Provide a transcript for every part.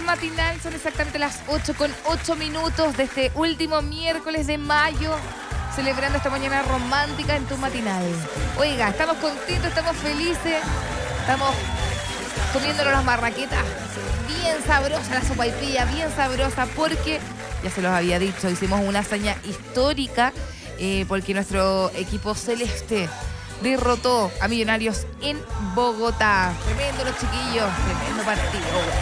matinal, son exactamente las 8:08 de este último miércoles de mayo, celebrando esta mañana romántica en tu matinal. Oiga, estamos contentos, estamos felices, estamos comiéndonos las marraquetas, bien sabrosa la sopaipilla, bien sabrosa, porque, ya se los había dicho, hicimos una hazaña histórica, porque nuestro equipo celeste derrotó a Millonarios en Bogotá. Tremendo los chiquillos, tremendo partido.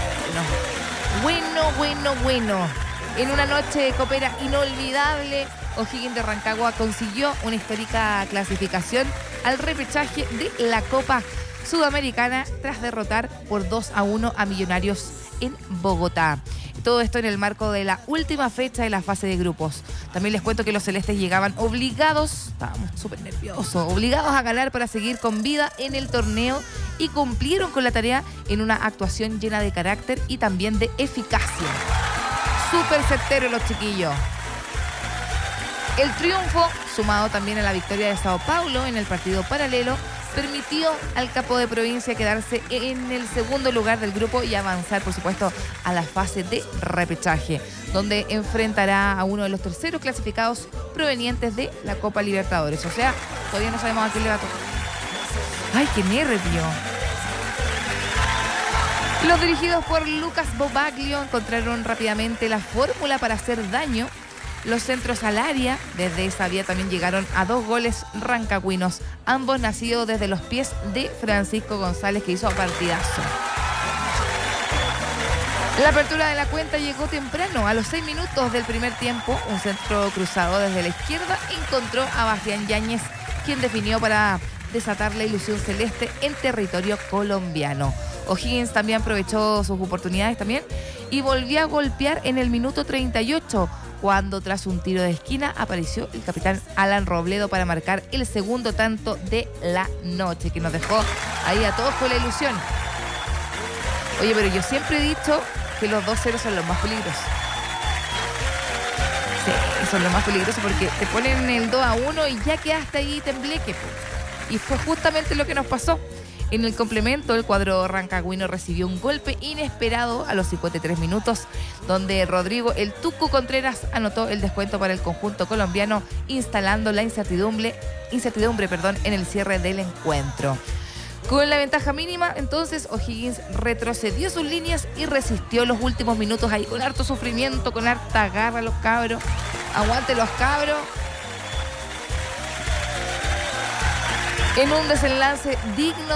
Bueno. En una noche copera inolvidable, O'Higgins de Rancagua consiguió una histórica clasificación al repechaje de la Copa Sudamericana tras derrotar por 2-1 a Millonarios en Bogotá. Todo esto en el marco de la última fecha de la fase de grupos. También les cuento que los celestes llegaban obligados, estábamos súper nerviosos, obligados a ganar para seguir con vida en el torneo y cumplieron con la tarea en una actuación llena de carácter y también de eficacia. Súper certero los chiquillos. El triunfo, sumado también a la victoria de Sao Paulo en el partido paralelo, permitió al capo de provincia quedarse en el segundo lugar del grupo y avanzar, por supuesto, a la fase de repechaje, donde enfrentará a uno de los terceros clasificados provenientes de la Copa Libertadores. O sea, todavía no sabemos a quién le va a tocar. ¡Ay, qué nervio! Los dirigidos por Lucas Bobaglio encontraron rápidamente la fórmula para hacer daño. Los centros al área, desde esa vía también llegaron a 2 goles rancagüinos, ambos nacidos desde los pies de Francisco González, que hizo partidazo. La apertura de la cuenta llegó temprano, a los 6 minutos del primer tiempo. Un centro cruzado desde la izquierda encontró a Bastián Yáñez, quien definió para desatar la ilusión celeste en territorio colombiano. O'Higgins también aprovechó sus oportunidades también y volvió a golpear en el minuto 38, cuando tras un tiro de esquina apareció el capitán Alan Robledo para marcar el segundo tanto de la noche, que nos dejó ahí a todos con la ilusión. Oye, pero yo siempre he dicho que los 2-0 son los más peligrosos. Sí, son los más peligrosos porque te ponen el 2-1 y ya quedaste ahí tembleque. Y fue justamente lo que nos pasó. En el complemento, el cuadro rancagüino recibió un golpe inesperado a los 53 minutos, donde Rodrigo el Tucu Contreras anotó el descuento para el conjunto colombiano, instalando la incertidumbre, en el cierre del encuentro. Con la ventaja mínima, entonces, O'Higgins retrocedió sus líneas y resistió los últimos minutos ahí con harto sufrimiento, con harta garra los cabros. Aguante los cabros. En un desenlace digno